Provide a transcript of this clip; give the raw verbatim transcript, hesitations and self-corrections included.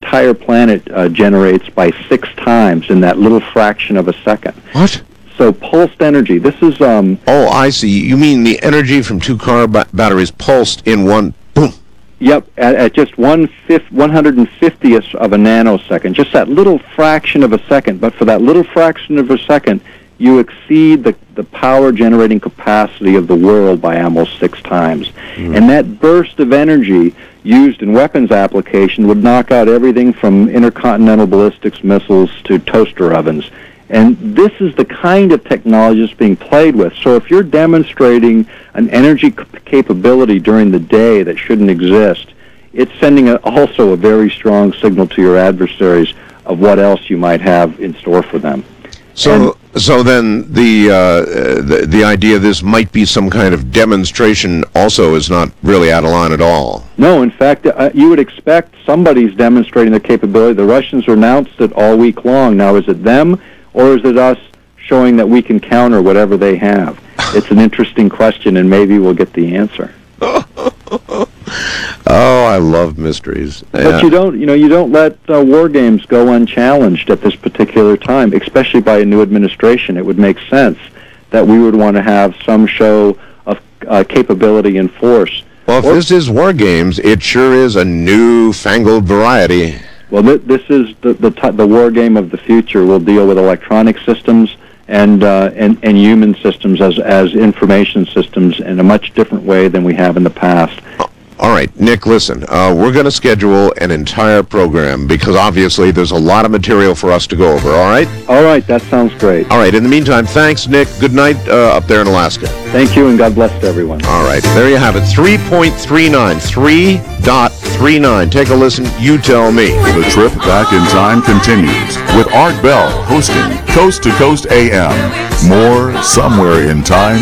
entire planet uh, generates by six times in that little fraction of a second. What? So pulsed energy. This is um. Oh, I see. You mean the energy from two car ba- batteries pulsed in one boom? Yep, at, at just one fifth, one hundred fiftieth of a nanosecond, just that little fraction of a second. But for that little fraction of a second, you exceed the, the power-generating capacity of the world by almost six times. Mm. And that burst of energy used in weapons application would knock out everything from intercontinental ballistics missiles to toaster ovens. And this is the kind of technology that's being played with. So if you're demonstrating an energy c- capability during the day that shouldn't exist, it's sending a, also a very strong signal to your adversaries of what else you might have in store for them. So, and, so then the, uh, the the idea this might be some kind of demonstration also is not really out of line at all. No, in fact, uh, you would expect somebody's demonstrating their capability. The Russians announced it all week long. Now, is it them? Or is it us showing that we can counter whatever they have? It's an interesting question, and maybe we'll get the answer. Oh, I love mysteries. But yeah. you don't, you know, you don't let uh, war games go unchallenged at this particular time, especially by a new administration. It would make sense that we would want to have some show of uh, capability and force. Well, if or, this is war games, it sure is a new-fangled variety. Well, th- this is the the, t- the war game of the future. We'll deal with electronic systems and uh, and and human systems as as information systems in a much different way than we have in the past. All right, Nick, listen, uh, we're going to schedule an entire program because obviously there's a lot of material for us to go over, all right? All right, that sounds great. All right, in the meantime, thanks, Nick. Good night uh, up there in Alaska. Thank you, and God bless to everyone. All right, there you have it, three point three nine, three point three nine. Take a listen, you tell me. The trip back in time continues with Art Bell hosting Coast to Coast A M. More somewhere in time.